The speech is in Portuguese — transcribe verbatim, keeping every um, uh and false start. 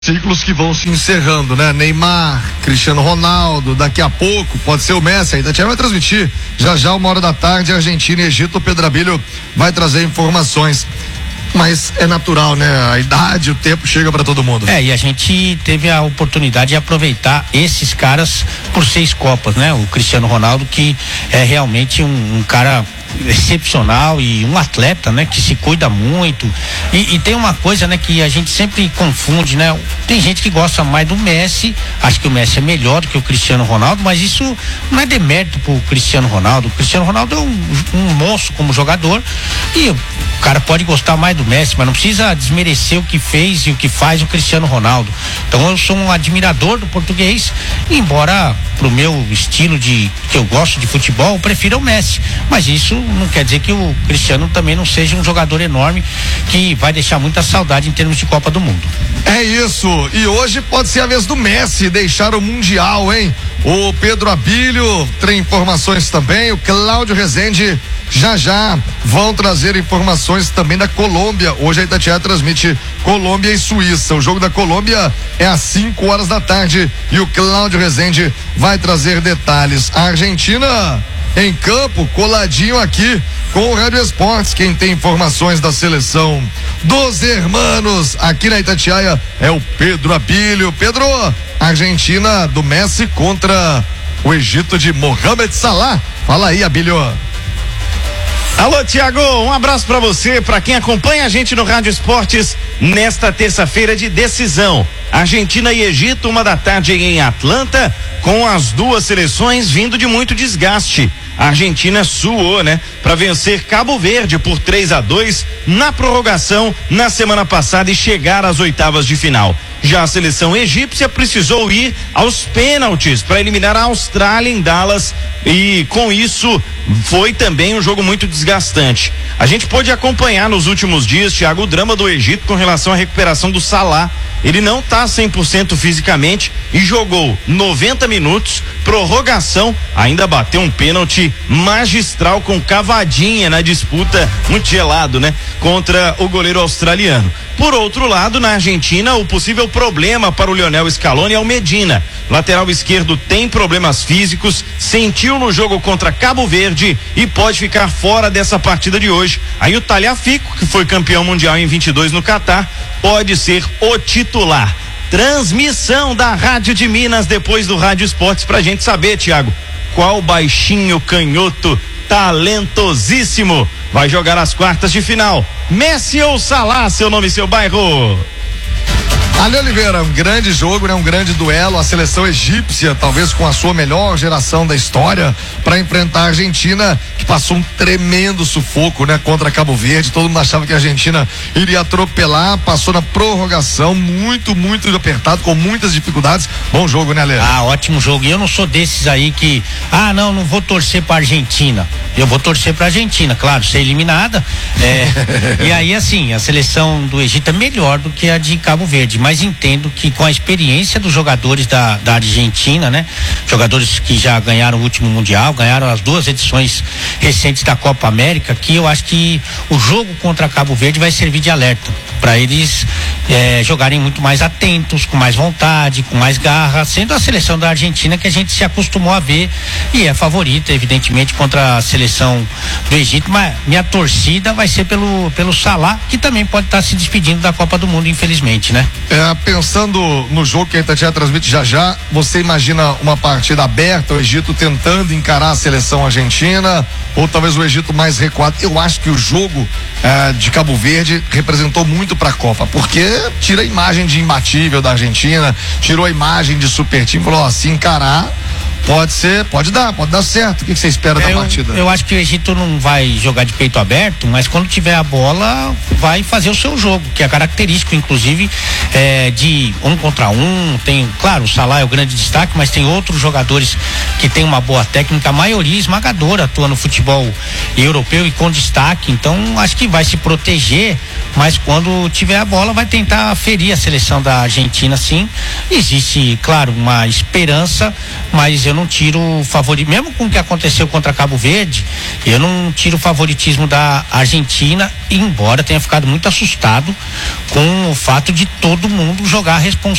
Ciclos que vão se encerrando, né? Neymar, Cristiano Ronaldo, daqui a pouco pode ser o Messi. A Itatiaia vai transmitir já já, uma hora da tarde, Argentina e Egito. O Pedro Abílio vai trazer informações. Mas é natural, né? A idade, o tempo chega para todo mundo. É, e a gente teve a oportunidade de aproveitar esses caras por seis Copas, né? O Cristiano Ronaldo, que é realmente um, um cara excepcional e um atleta, né, que se cuida muito e, e tem uma coisa, né, que a gente sempre confunde, né, tem gente que gosta mais do Messi, acha que o Messi é melhor do que o Cristiano Ronaldo, mas isso não é demérito pro Cristiano Ronaldo. O Cristiano Ronaldo é um, um monstro como jogador e o cara pode gostar mais do Messi, mas não precisa desmerecer o que fez e o que faz o Cristiano Ronaldo. Então eu sou um admirador do português, embora pro meu estilo de, que eu gosto de futebol, eu prefiro o Messi, mas isso não quer dizer que o Cristiano também não seja um jogador enorme que vai deixar muita saudade em termos de Copa do Mundo. É isso, e hoje pode ser a vez do Messi deixar o Mundial, hein? O Pedro Abílio tem informações também, o Cláudio Rezende já já vão trazer informações também da Colômbia. Hoje a Itatiaia transmite Colômbia e Suíça. O jogo da Colômbia é às cinco horas da tarde e o Cláudio Rezende vai trazer detalhes. A Argentina em campo, coladinho aqui com o Rádio Esportes. Quem tem informações da seleção dos hermanos aqui na Itatiaia é o Pedro Abílio. Pedro, Argentina do Messi contra o Egito de Mohamed Salah. Fala aí, Abílio. Alô, Tiago, um abraço pra você, pra quem acompanha a gente no Rádio Esportes nesta terça-feira de decisão. Argentina e Egito, uma da tarde em Atlanta, com as duas seleções vindo de muito desgaste. A Argentina suou, né? Para vencer Cabo Verde por três a dois na prorrogação na semana passada e chegar às oitavas de final. Já a seleção egípcia precisou ir aos pênaltis para eliminar a Austrália em Dallas e com isso foi também um jogo muito desgastante. A gente pôde acompanhar nos últimos dias, Thiago, o drama do Egito com relação à recuperação do Salah. Ele não está cem por cento fisicamente e jogou noventa minutos, prorrogação, ainda bateu um pênalti magistral com cavadinha na disputa, muito gelado, né? Contra o goleiro australiano. Por outro lado, na Argentina, o possível problema para o Lionel Scaloni é o Medina. Lateral esquerdo tem problemas físicos, sentiu no jogo contra Cabo Verde e pode ficar fora dessa partida de hoje. Aí o Tagliafico, que foi campeão mundial em vinte e dois no Catar, pode ser o titular. Transmissão da Rádio de Minas depois do Rádio Esportes pra gente saber, Thiago, qual baixinho canhoto talentosíssimo vai jogar as quartas de final. Messi ou Salah, seu nome e seu bairro? Ali Oliveira, um grande jogo, né? Um grande duelo, a seleção egípcia, talvez com a sua melhor geração da história, para enfrentar a Argentina, que passou um tremendo sufoco, né? Contra Cabo Verde, todo mundo achava que a Argentina iria atropelar, passou na prorrogação, muito, muito apertado, com muitas dificuldades. Bom jogo, né, Lê? Ah, ótimo jogo, e eu não sou desses aí que, ah, não, não vou torcer pra Argentina, eu vou torcer pra Argentina, claro, ser eliminada, é, e aí assim, a seleção do Egito é melhor do que a de Cabo Verde, mas mas entendo que com a experiência dos jogadores da, da Argentina, né? Jogadores que já ganharam o último Mundial, ganharam as duas edições recentes da Copa América, que eu acho que o jogo contra Cabo Verde vai servir de alerta para eles eh, jogarem muito mais atentos, com mais vontade, com mais garra, sendo a seleção da Argentina que a gente se acostumou a ver e é favorita, evidentemente, contra a seleção do Egito, mas minha torcida vai ser pelo, pelo Salah, que também pode estar se despedindo da Copa do Mundo, infelizmente, né? É, pensando no jogo que a Itatiaia transmite já já, você imagina uma partida aberta, o Egito tentando encarar a seleção argentina, ou talvez o Egito mais recuado? Eu acho que o jogo eh, de Cabo Verde representou muito para a Copa, porque tira a imagem de imbatível da Argentina, tirou a imagem de super time, falou, ó, se encarar pode ser, pode dar, pode dar certo. O que, que você espera é, da partida? Eu, eu acho que o Egito não vai jogar de peito aberto, mas quando tiver a bola vai fazer o seu jogo, que é característico, inclusive, é, de um contra um. Tem, claro, o Salah é o grande destaque, mas tem outros jogadores que tem uma boa técnica, a maioria esmagadora atua no futebol europeu e com destaque, então acho que vai se proteger mas quando tiver a bola vai tentar ferir a seleção da Argentina, sim. Existe, claro, uma esperança, mas eu não tiro o favoritismo, mesmo com o que aconteceu contra Cabo Verde, eu não tiro o favoritismo da Argentina, embora tenha ficado muito assustado com o fato de todo mundo jogar